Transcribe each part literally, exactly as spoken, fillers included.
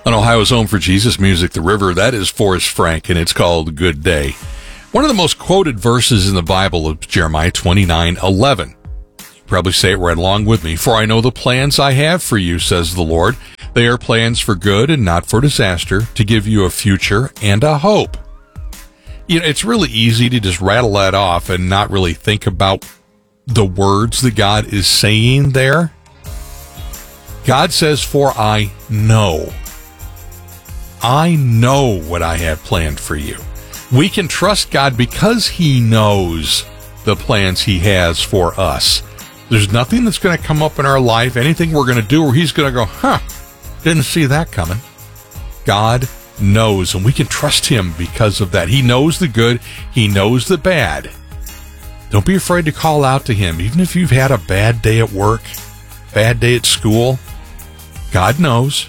On Ohio's Home for Jesus Music, The River, that is Forrest Frank, and it's called Good Day. One of the most quoted verses in the Bible is Jeremiah twenty-nine eleven. You probably say it right along with me. For I know the plans I have for you, says the Lord. They are plans for good and not for disaster, to give you a future and a hope. You know, it's really easy to just rattle that off and not really think about the words that God is saying there. God says, for I know. I know what I have planned for you. We can trust God because he knows the plans he has for us. There's nothing that's going to come up in our life, anything we're going to do, where he's going to go, huh, didn't see that coming. God knows, and we can trust him because of that. He knows the good. He knows the bad. Don't be afraid to call out to him, even if you've had a bad day at work, bad day at school. God knows.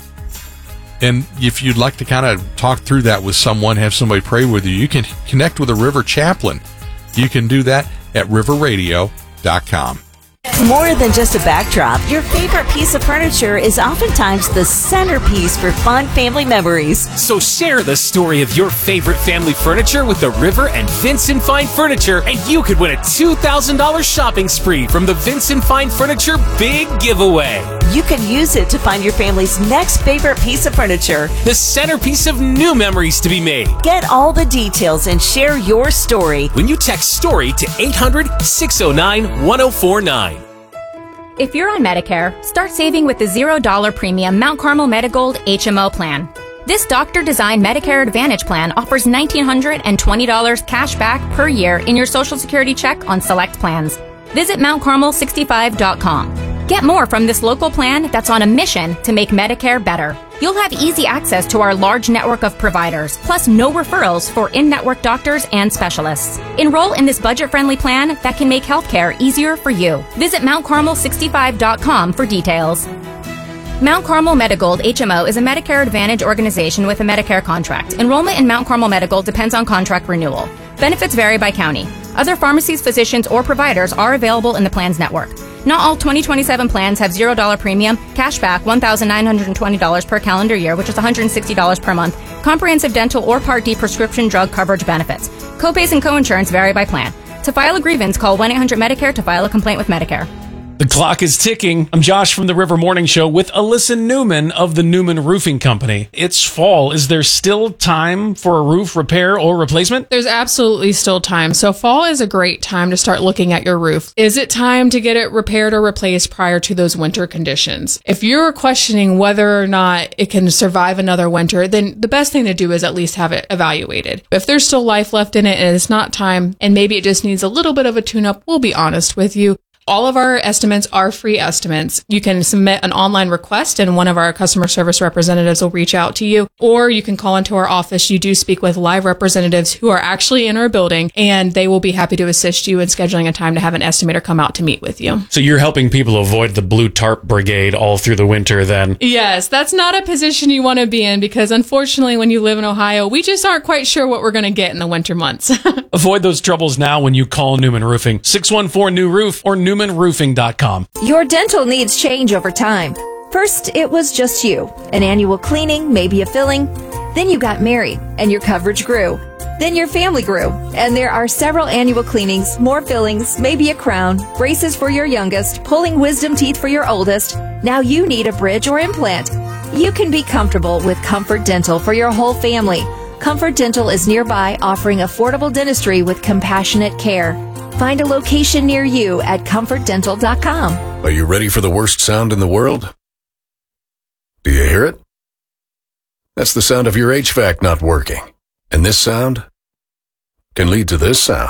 And if you'd like to kind of talk through that with someone, have somebody pray with you, you can connect with a River Chaplain. You can do that at river radio dot com. More than just a backdrop, your favorite piece of furniture is oftentimes the centerpiece for fun family memories. So share the story of your favorite family furniture with the River and Vincent Fine Furniture, and you could win a two thousand dollars shopping spree from the Vincent Fine Furniture Big Giveaway. You can use it to find your family's next favorite piece of furniture, the centerpiece of new memories to be made. Get all the details and share your story when you text STORY to eight hundred, six oh nine, one oh four nine. If you're on Medicare, start saving with the zero dollar premium Mount Carmel Medigold H M O plan. This doctor-designed Medicare Advantage plan offers one thousand nine hundred twenty dollars cash back per year in your Social Security check on select plans. Visit mount carmel sixty-five dot com. Get more from this local plan that's on a mission to make Medicare better. You'll have easy access to our large network of providers, plus no referrals for in-network doctors and specialists. Enroll in this budget-friendly plan that can make healthcare easier for you. Visit mount carmel sixty-five dot com for details. Mount Carmel Medigold H M O is a Medicare Advantage organization with a Medicare contract. Enrollment in Mount Carmel Medigold depends on contract renewal. Benefits vary by county. Other pharmacies, physicians, or providers are available in the plan's network. Not all twenty twenty-seven plans have zero dollar premium, cashback one thousand nine hundred twenty dollars per calendar year, which is one hundred sixty dollars per month, comprehensive dental or Part D prescription drug coverage benefits. Copays and coinsurance vary by plan. To file a grievance, call one eight hundred Medicare to file a complaint with Medicare. The clock is ticking. I'm Josh from the River Morning Show with Alyssa Newman of the Newman Roofing Company. It's fall. Is there still time for a roof repair or replacement? There's absolutely still time. So fall is a great time to start looking at your roof. Is it time to get it repaired or replaced prior to those winter conditions? If you're questioning whether or not it can survive another winter, then the best thing to do is at least have it evaluated. If there's still life left in it and it's not time, and maybe it just needs a little bit of a tune-up, we'll be honest with you. All of our estimates are free estimates. You can submit an online request and one of our customer service representatives will reach out to you, or you can call into our office. You do speak with live representatives who are actually in our building, and they will be happy to assist you in scheduling a time to have an estimator come out to meet with you. So you're helping people avoid the blue tarp brigade all through the winter then? Yes, that's not a position you want to be in, because unfortunately when you live in Ohio, we just aren't quite sure what we're going to get in the winter months. Avoid those troubles now when you call Newman Roofing. six one four new roof or newman roofing dot com. Your dental needs change over time. First, it was just you. An annual cleaning, maybe a filling. Then you got married, and your coverage grew. Then your family grew, and there are several annual cleanings, more fillings, maybe a crown, braces for your youngest, pulling wisdom teeth for your oldest. Now you need a bridge or implant. You can be comfortable with Comfort Dental for your whole family. Comfort Dental is nearby, offering affordable dentistry with compassionate care. Find a location near you at comfort dental dot com. Are you ready for the worst sound in the world? Do you hear it? That's the sound of your H V A C not working. And this sound can lead to this sound.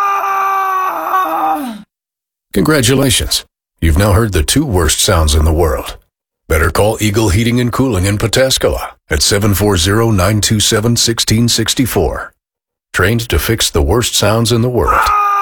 Congratulations. You've now heard the two worst sounds in the world. Better call Eagle Heating and Cooling in Pataskala at seven four zero, nine two seven, one six six four. Trained to fix the worst sounds in the world.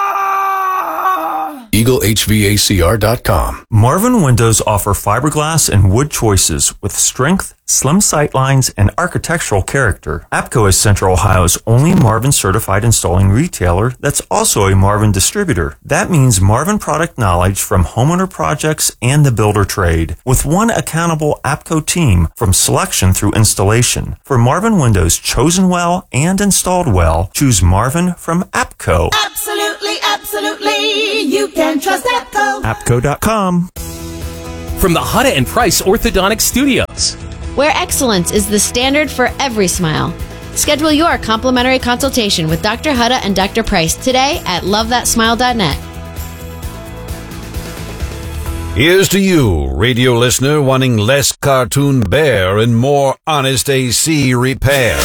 eagle h v a c r dot com. Marvin Windows offer fiberglass and wood choices with strength, slim sightlines, and architectural character. APCO is Central Ohio's only Marvin certified installing retailer that's also a Marvin distributor. That means Marvin product knowledge from homeowner projects and the builder trade, with one accountable APCO team from selection through installation. For Marvin windows chosen well and installed well, choose Marvin from APCO. Absolutely, absolutely, you can trust APCO. APCO dot com. From the Hutta and Price Orthodontic Studios, where excellence is the standard for every smile. Schedule your complimentary consultation with Doctor Hutta and Doctor Price today at love that smile dot net. Here's to you, radio listener, wanting less cartoon bear and more honest A C repair.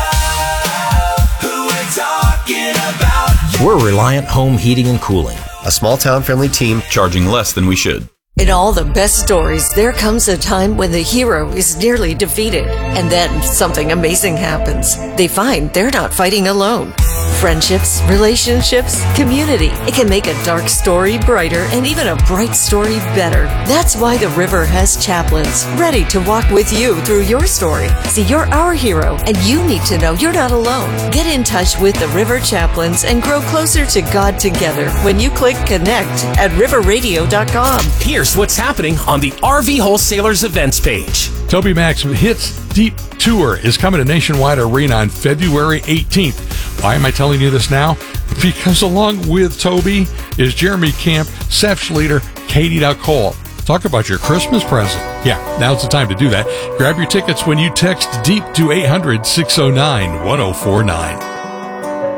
We're Reliant Home Heating and Cooling, a small town friendly team charging less than we should. In all the best stories, there comes a time when the hero is nearly defeated, and then something amazing happens. They find they're not fighting alone. Friendships, relationships, community. It can make a dark story brighter and even a bright story better. That's why the River has chaplains ready to walk with you through your story. See, you're our hero, and you need to know you're not alone. Get in touch with the River Chaplains and grow closer to God together when you click connect at river radio dot com. Here's what's happening on the R V Wholesalers events page. Toby Mac's Hits Deep Tour is coming to Nationwide Arena on February eighteenth. Why am I telling you this now? Because along with Toby is Jeremy Camp, Seth Schlueter, Katie Dalcole. Talk about your Christmas present. Yeah, now's the time to do that. Grab your tickets when you text DEEP to eight hundred, six oh nine, one oh four nine.